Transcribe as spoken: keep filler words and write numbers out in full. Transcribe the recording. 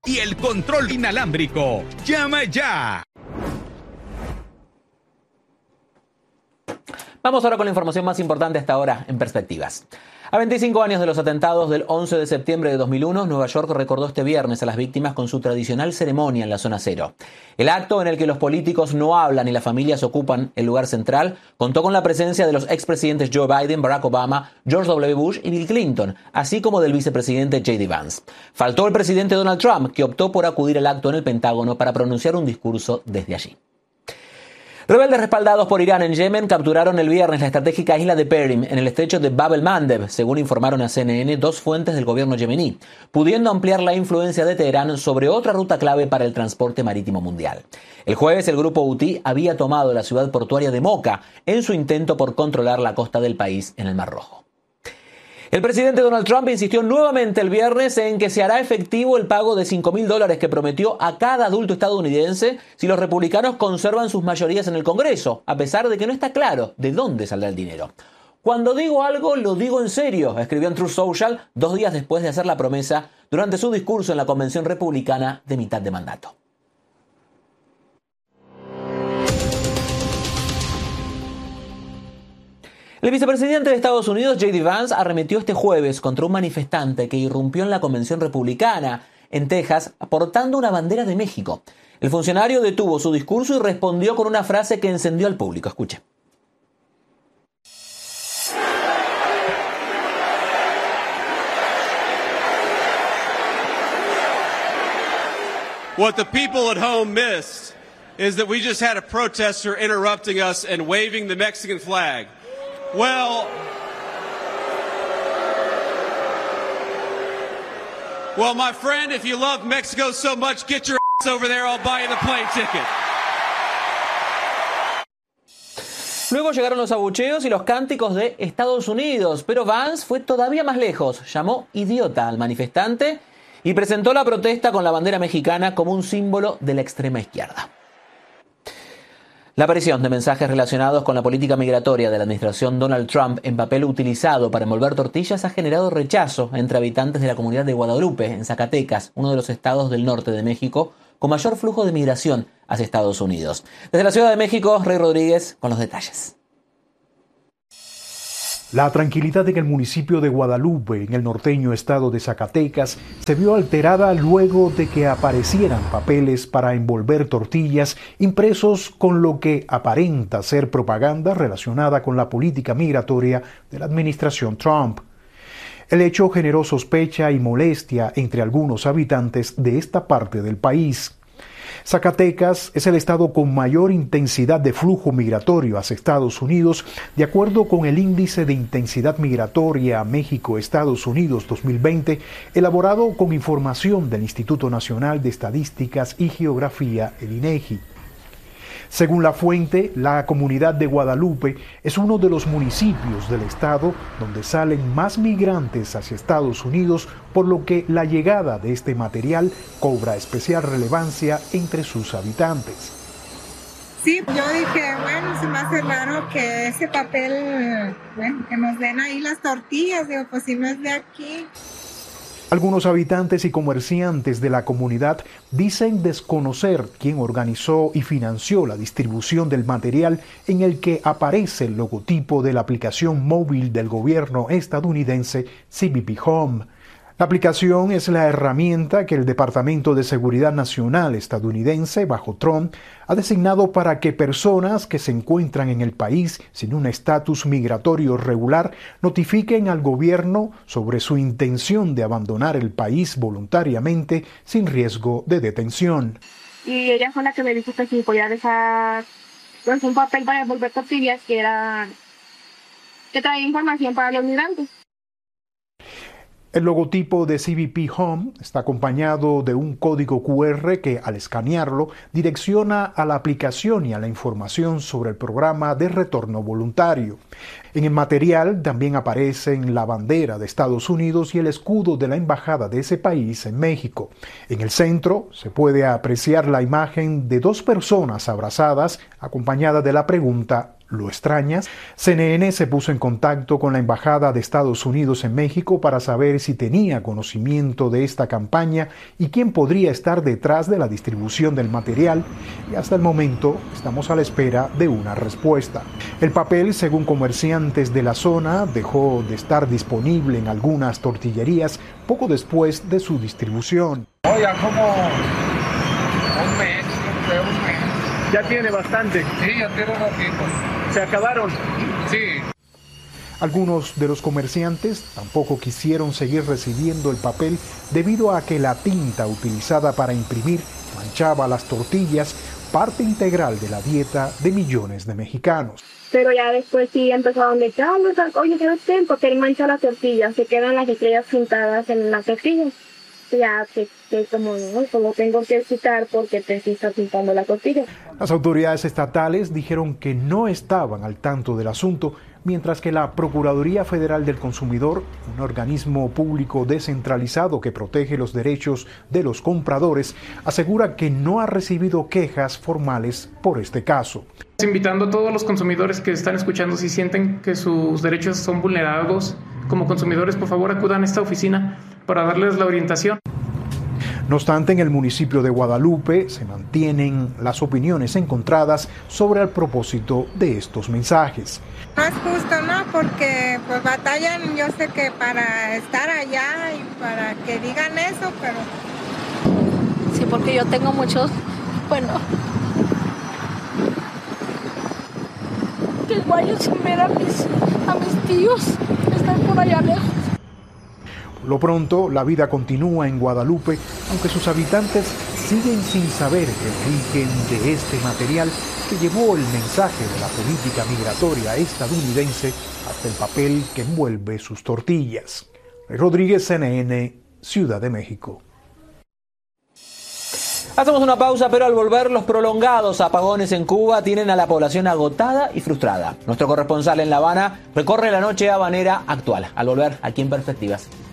y el control inalámbrico. ¡Llama ya! Vamos ahora con la información más importante hasta ahora en Perspectivas. A veinticinco años de los atentados del once de septiembre de dos mil uno, Nueva York recordó este viernes a las víctimas con su tradicional ceremonia en la zona cero. El acto, en el que los políticos no hablan y las familias ocupan el lugar central, contó con la presencia de los expresidentes Joe Biden, Barack Obama, George W. Bush y Bill Clinton, así como del vicepresidente J D Vance. Faltó el presidente Donald Trump, que optó por acudir al acto en el Pentágono para pronunciar un discurso desde allí. Rebeldes respaldados por Irán en Yemen capturaron el viernes la estratégica isla de Perim en el estrecho de Bab el-Mandeb, según informaron a C N N dos fuentes del gobierno yemení, pudiendo ampliar la influencia de Teherán sobre otra ruta clave para el transporte marítimo mundial. El jueves el grupo Houthi había tomado la ciudad portuaria de Mocha en su intento por controlar la costa del país en el Mar Rojo. El presidente Donald Trump insistió nuevamente el viernes en que se hará efectivo el pago de cinco mil dólares que prometió a cada adulto estadounidense si los republicanos conservan sus mayorías en el Congreso, a pesar de que no está claro de dónde saldrá el dinero. Cuando digo algo, lo digo en serio, escribió en Truth Social dos días después de hacer la promesa durante su discurso en la convención republicana de mitad de mandato. El vicepresidente de Estados Unidos, J D Vance, arremetió este jueves contra un manifestante que irrumpió en la convención republicana en Texas portando una bandera de México. El funcionario detuvo su discurso y respondió con una frase que encendió al público. Escuche. What the people at home missed is that we just had a protester interrupting us and waving the Mexican flag. Well, well, my friend, if you love Mexico so much, get your ass over there, I'll buy you the plane ticket. Luego llegaron los abucheos y los cánticos de Estados Unidos, pero Vance fue todavía más lejos. Llamó idiota al manifestante y presentó la protesta con la bandera mexicana como un símbolo de la extrema izquierda. La aparición de mensajes relacionados con la política migratoria de la administración Donald Trump en papel utilizado para envolver tortillas ha generado rechazo entre habitantes de la comunidad de Guadalupe, en Zacatecas, uno de los estados del norte de México con mayor flujo de migración hacia Estados Unidos. Desde la Ciudad de México, Rey Rodríguez con los detalles. La tranquilidad en el municipio de Guadalupe, en el norteño estado de Zacatecas, se vio alterada luego de que aparecieran papeles para envolver tortillas impresos con lo que aparenta ser propaganda relacionada con la política migratoria de la administración Trump. El hecho generó sospecha y molestia entre algunos habitantes de esta parte del país. Zacatecas es el estado con mayor intensidad de flujo migratorio hacia Estados Unidos, de acuerdo con el Índice de Intensidad Migratoria México-Estados Unidos dos mil veinte, elaborado con información del Instituto Nacional de Estadísticas y Geografía, el INEGI. Según la fuente, la comunidad de Guadalupe es uno de los municipios del estado donde salen más migrantes hacia Estados Unidos, por lo que la llegada de este material cobra especial relevancia entre sus habitantes. Sí, yo dije, bueno, se me hace raro que ese papel, bueno, que nos den ahí las tortillas, digo, pues si no es de aquí. Algunos habitantes y comerciantes de la comunidad dicen desconocer quién organizó y financió la distribución del material en el que aparece el logotipo de la aplicación móvil del gobierno estadounidense C B P Home. La aplicación es la herramienta que el Departamento de Seguridad Nacional estadounidense, bajo Trump, ha designado para que personas que se encuentran en el país sin un estatus migratorio regular notifiquen al gobierno sobre su intención de abandonar el país voluntariamente sin riesgo de detención. Y ella fue la que me dijo que si podía dejar pues, un papel para envolver tortillas que era que traía información para los migrantes. El logotipo de C B P Home está acompañado de un código Q R que, al escanearlo, direcciona a la aplicación y a la información sobre el programa de retorno voluntario. En el material también aparecen la bandera de Estados Unidos y el escudo de la embajada de ese país en México. En el centro se puede apreciar la imagen de dos personas abrazadas, acompañada de la pregunta ¿Lo extrañas? C N N se puso en contacto con la Embajada de Estados Unidos en México para saber si tenía conocimiento de esta campaña y quién podría estar detrás de la distribución del material, y hasta el momento estamos a la espera de una respuesta. El papel, según comerciantes de la zona, dejó de estar disponible en algunas tortillerías poco después de su distribución. Oiga, como un mes, creo un mes. Ya tiene bastante. Sí, ya tiene un ratito. ¿Se acabaron? Sí. Algunos de los comerciantes tampoco quisieron seguir recibiendo el papel debido a que la tinta utilizada para imprimir manchaba las tortillas, parte integral de la dieta de millones de mexicanos. Pero ya después sí empezaron de que, ah, no, oye, ¿qué hacen? Porque él mancha las tortillas, se quedan las estrellas pintadas en las tortillas. Ya que, que como, ¿no? Como tengo que quitar porque te sí está pintando la tortilla. Las autoridades estatales dijeron que no estaban al tanto del asunto, mientras que la Procuraduría Federal del Consumidor, un organismo público descentralizado que protege los derechos de los compradores, asegura que no ha recibido quejas formales por este caso. Invitando a todos los consumidores que están escuchando, si sienten que sus derechos son vulnerados como consumidores, por favor acudan a esta oficina para darles la orientación. No obstante, en el municipio de Guadalupe se mantienen las opiniones encontradas sobre el propósito de estos mensajes. No es justo, ¿no? Porque pues batallan, yo sé que para estar allá y para que digan eso, pero... Sí, porque yo tengo muchos, bueno... que igual yo sin ver a mis, a mis tíos, están por allá lejos. Por lo pronto, la vida continúa en Guadalupe, aunque sus habitantes siguen sin saber el origen de este material que llevó el mensaje de la política migratoria estadounidense hasta el papel que envuelve sus tortillas. Rodríguez, C N N, Ciudad de México. Hacemos una pausa, pero al volver, los prolongados apagones en Cuba tienen a la población agotada y frustrada. Nuestro corresponsal en La Habana recorre la noche habanera actual. Al volver, aquí en Perspectivas.